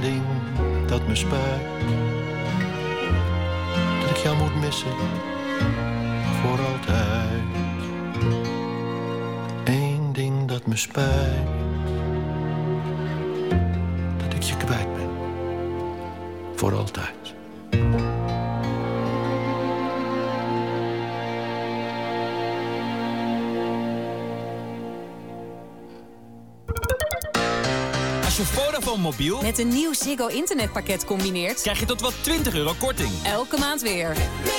ding dat me spijt. Dat ik jou moet missen, voor altijd. Eén ding dat me spijt. Dat ik je kwijt ben, voor altijd. Als je Vodafone mobiel met een nieuw Ziggo internetpakket combineert, krijg je tot wel €20 korting. Elke maand weer.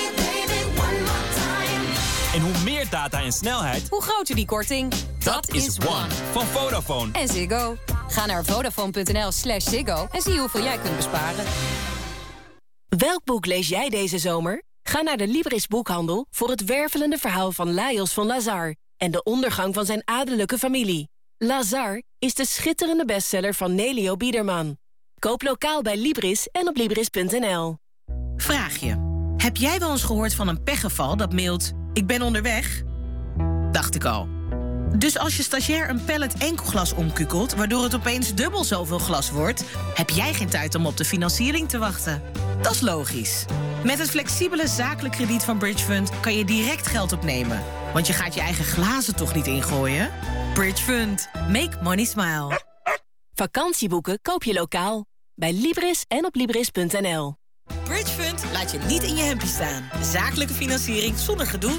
En hoe meer data en snelheid, hoe groter die korting. Dat is One van Vodafone. En Ziggo. Ga naar Vodafone.nl/Ziggo en zie hoeveel jij kunt besparen. Welk boek lees jij deze zomer? Ga naar de Libris Boekhandel voor het wervelende verhaal van Lajos van Lazar en de ondergang van zijn adellijke familie. Lazar is de schitterende bestseller van Nelio Biederman. Koop lokaal bij Libris en op Libris.nl. Vraag je. Heb jij wel eens gehoord van een pechgeval dat mailt: ik ben onderweg? Dacht ik al. Dus als je stagiair een pallet enkelglas omkukelt, waardoor het opeens dubbel zoveel glas wordt, heb jij geen tijd om op de financiering te wachten. Dat is logisch. Met het flexibele zakelijk krediet van Bridge Fund kan je direct geld opnemen. Want je gaat je eigen glazen toch niet ingooien? Bridge Fund. Make money smile. Vakantieboeken koop je lokaal. Bij Libris en op Libris.nl. Bridge Fund laat je niet in je hempje staan. Zakelijke financiering zonder gedoe.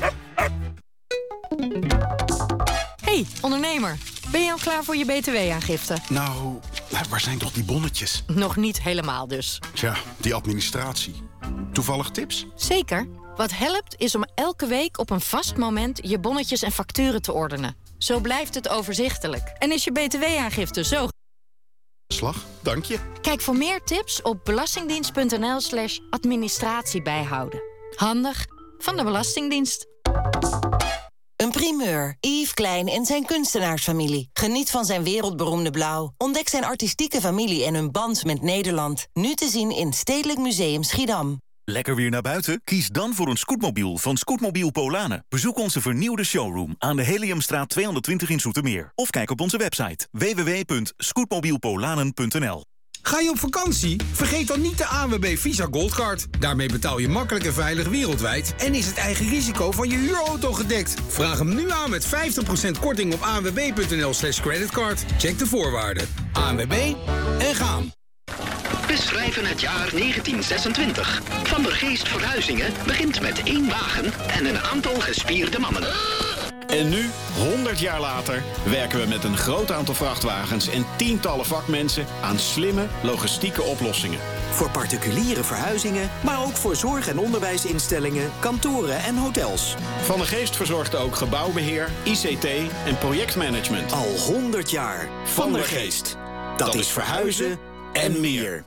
Hey, ondernemer. Ben je al klaar voor je btw-aangifte? Nou, waar zijn toch die bonnetjes? Nog niet helemaal dus. Tja, die administratie. Toevallig tips? Zeker. Wat helpt is om elke week op een vast moment je bonnetjes en facturen te ordenen. Zo blijft het overzichtelijk. En is je btw-aangifte zo... Slag, dank je. Kijk voor meer tips op belastingdienst.nl/administratie bijhouden. Handig van de Belastingdienst. Een primeur. Yves Klein en zijn kunstenaarsfamilie. Geniet van zijn wereldberoemde blauw. Ontdek zijn artistieke familie en hun band met Nederland. Nu te zien in Stedelijk Museum Schiedam. Lekker weer naar buiten? Kies dan voor een scootmobiel van Scootmobiel Polanen. Bezoek onze vernieuwde showroom aan de Heliumstraat 220 in Zoetermeer. Of kijk op onze website www.scootmobielpolanen.nl. Ga je op vakantie? Vergeet dan niet de ANWB Visa Goldcard. Daarmee betaal je makkelijk en veilig wereldwijd en is het eigen risico van je huurauto gedekt. Vraag hem nu aan met 50% korting op anwb.nl/creditcard. Check de voorwaarden. ANWB en gaan. We schrijven het jaar 1926. Van der Geest Verhuizingen begint met 1 wagen en een aantal gespierde mannen. En nu, 100 jaar later, werken we met een groot aantal vrachtwagens en tientallen vakmensen aan slimme logistieke oplossingen. Voor particuliere verhuizingen, maar ook voor zorg- en onderwijsinstellingen, kantoren en hotels. Van der Geest verzorgt ook gebouwbeheer, ICT en projectmanagement. Al 100 jaar. Van der Geest. Dat is verhuizen en meer.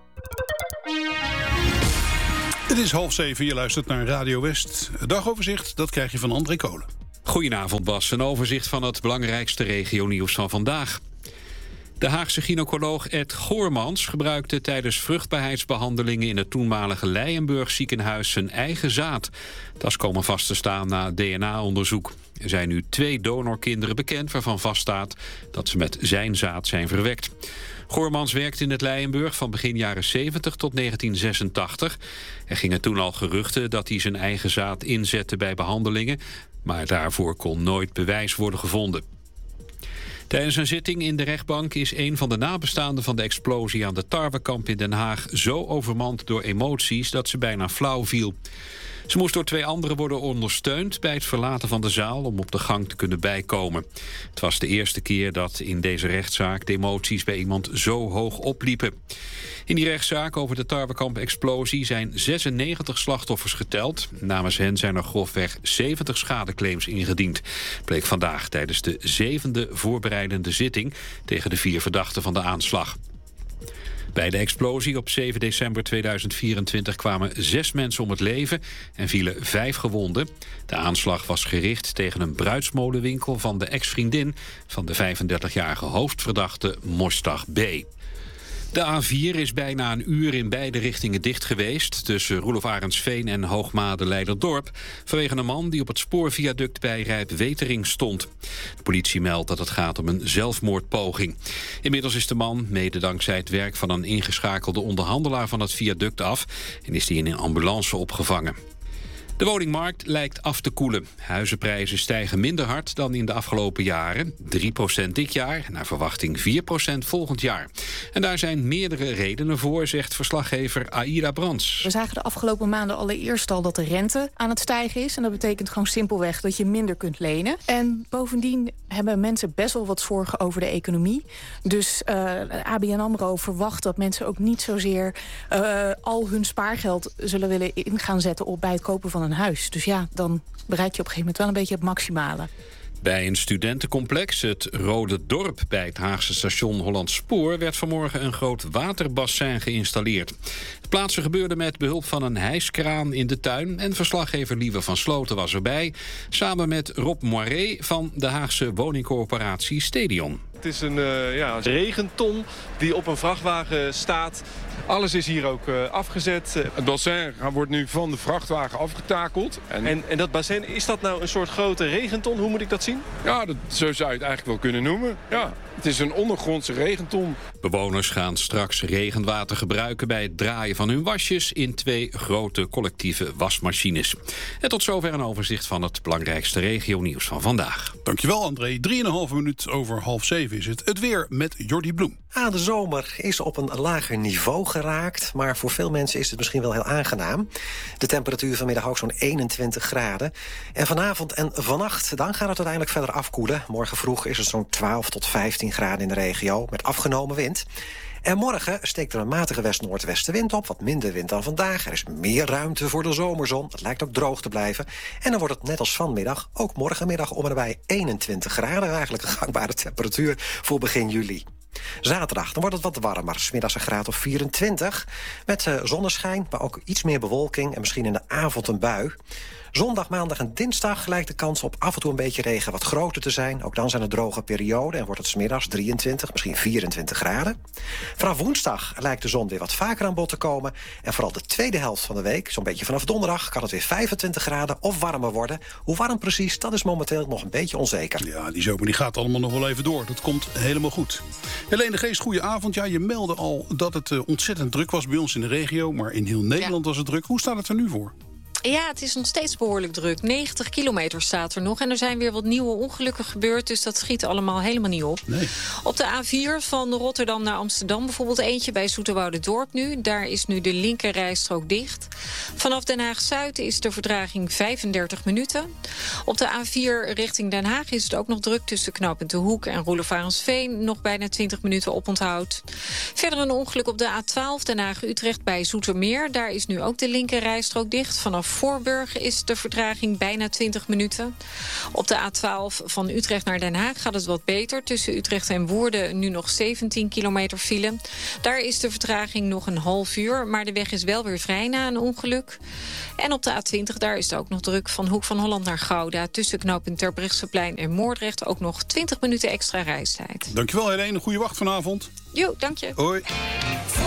Het is 6:30, je luistert naar Radio West. Het dagoverzicht, dat krijg je van André Kolen. Goedenavond Bas, een overzicht van het belangrijkste regionieuws van vandaag. De Haagse gynaecoloog Ed Goormans gebruikte tijdens vruchtbaarheidsbehandelingen in het toenmalige Leijenburg ziekenhuis zijn eigen zaad. Dat is komen vast te staan na DNA-onderzoek. Er zijn nu 2 donorkinderen bekend waarvan vaststaat dat ze met zijn zaad zijn verwekt. Goormans werkte in het Leijenburg van begin jaren 70 tot 1986. Er gingen toen al geruchten dat hij zijn eigen zaad inzette bij behandelingen, maar daarvoor kon nooit bewijs worden gevonden. Tijdens een zitting in de rechtbank is een van de nabestaanden van de explosie aan de tarwekamp in Den Haag zo overmand door emoties dat ze bijna flauw viel. Ze moest door 2 anderen worden ondersteund bij het verlaten van de zaal om op de gang te kunnen bijkomen. Het was de eerste keer dat in deze rechtszaak de emoties bij iemand zo hoog opliepen. In die rechtszaak over de tarwekamp-explosie zijn 96 slachtoffers geteld. Namens hen zijn er grofweg 70 schadeclaims ingediend. Bleek vandaag tijdens de 7e voorbereidende zitting tegen de 4 verdachten van de aanslag. Bij de explosie op 7 december 2024 kwamen 6 mensen om het leven en vielen 5 gewonden. De aanslag was gericht tegen een bruidsmolenwinkel van de ex-vriendin van de 35-jarige hoofdverdachte Mostag B. De A4 is bijna een uur in beide richtingen dicht geweest, tussen Roelof Arendsveen en Hoogmade-Leiderdorp, vanwege een man die op het spoorviaduct bij Rijpwetering stond. De politie meldt dat het gaat om een zelfmoordpoging. Inmiddels is de man, mede dankzij het werk van een ingeschakelde onderhandelaar van het viaduct af, en is die in een ambulance opgevangen. De woningmarkt lijkt af te koelen. Huizenprijzen stijgen minder hard dan in de afgelopen jaren. 3% dit jaar, naar verwachting 4% volgend jaar. En daar zijn meerdere redenen voor, zegt verslaggever Aida Brands. We zagen de afgelopen maanden allereerst al dat de rente aan het stijgen is. En dat betekent gewoon simpelweg dat je minder kunt lenen. En bovendien hebben mensen best wel wat zorgen over de economie. Dus ABN AMRO verwacht dat mensen ook niet zozeer al hun spaargeld zullen willen in gaan zetten op bij het kopen van een huis. Dus ja, dan bereik je op een gegeven moment wel een beetje het maximale. Bij een studentencomplex, het Rode Dorp bij het Haagse station Hollandspoor, werd vanmorgen een groot waterbassin geïnstalleerd. Het plaatsen gebeurde met behulp van een hijskraan in de tuin en verslaggever Lieve van Sloten was erbij, samen met Rob Moiré van de Haagse woningcorporatie Stedion. Het is een regenton die op een vrachtwagen staat. Alles is hier ook afgezet. Het bassin wordt nu van de vrachtwagen afgetakeld. En dat bassin, is dat nou een soort grote regenton? Hoe moet ik dat zien? Ja, zo zou je het eigenlijk wel kunnen noemen. Ja, het is een ondergrondse regenton. Bewoners gaan straks regenwater gebruiken bij het draaien van hun wasjes in 2 grote collectieve wasmachines. En tot zover een overzicht van het belangrijkste regionieuws van vandaag. Dankjewel André. 3,5 minuut over 6:30 is het. Het weer met Jordi Bloem. De zomer is op een lager niveau geraakt, maar voor veel mensen is het misschien wel heel aangenaam. De temperatuur vanmiddag ook zo'n 21 graden. En vanavond en vannacht, dan gaat het uiteindelijk verder afkoelen. Morgen vroeg is het zo'n 12 tot 15 graden in de regio, met afgenomen wind. En morgen steekt er een matige west-noordwestenwind op, wat minder wind dan vandaag. Er is meer ruimte voor de zomerzon, het lijkt ook droog te blijven. En dan wordt het net als vanmiddag, ook morgenmiddag om en nabij 21 graden. Eigenlijk een gangbare temperatuur voor begin juli. Zaterdag, dan wordt het wat warmer. 's Middags een graad of 24. Met zonneschijn, maar ook iets meer bewolking en misschien in de avond een bui. Zondag, maandag en dinsdag lijkt de kans op af en toe een beetje regen wat groter te zijn. Ook dan zijn er droge perioden en wordt het 's middags 23, misschien 24 graden. Vanaf woensdag lijkt de zon weer wat vaker aan bod te komen. En vooral de tweede helft van de week, zo'n beetje vanaf donderdag, kan het weer 25 graden of warmer worden. Hoe warm precies, dat is momenteel nog een beetje onzeker. Ja, die zomer die gaat allemaal nog wel even door. Dat komt helemaal goed. Helene de Geest, goeie avond. Ja, je meldde al dat het ontzettend druk was bij ons in de regio, maar in heel Nederland was het druk. Hoe staat het er nu voor? Ja, het is nog steeds behoorlijk druk. 90 kilometer staat er nog. En er zijn weer wat nieuwe ongelukken gebeurd. Dus dat schiet allemaal helemaal niet op. Nee. Op de A4 van Rotterdam naar Amsterdam bijvoorbeeld eentje bij Zoeterwoude-Dorp nu. Daar is nu de linkerrijstrook dicht. Vanaf Den Haag-Zuid is de vertraging 35 minuten. Op de A4 richting Den Haag is het ook nog druk tussen knooppunt De Hoek en Roelof Arendsveen. Nog bijna 20 minuten oponthoud. Verder een ongeluk op de A12 Den Haag-Utrecht bij Zoetermeer. Daar is nu ook de linkerrijstrook dicht. Vanaf Voorburg is de vertraging bijna 20 minuten. Op de A12 van Utrecht naar Den Haag gaat het wat beter. Tussen Utrecht en Woerden nu nog 17 kilometer file. Daar is de vertraging nog een half uur. Maar de weg is wel weer vrij na een ongeluk. En op de A20 daar is het ook nog druk van Hoek van Holland naar Gouda. Tussen knooppunt Terbrechtseplein en Moordrecht ook nog 20 minuten extra reistijd. Dankjewel Helene, goeie wacht vanavond. Jo, dank je. Hoi.